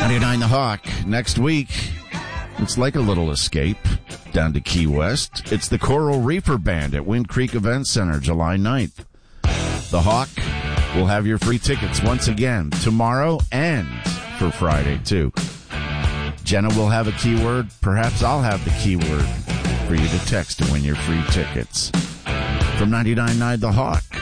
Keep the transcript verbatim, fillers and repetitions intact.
ninety-nine The Hawk. Next week, it's like a little escape down to Key West. It's the Coral Reaper Band at Wind Creek Event Center, July ninth. The Hawk will have your free tickets once again tomorrow and for Friday, too. Jenna will have a keyword. Perhaps I'll have the keyword for you to text to win your free tickets. From ninety-nine point nine The Hawk,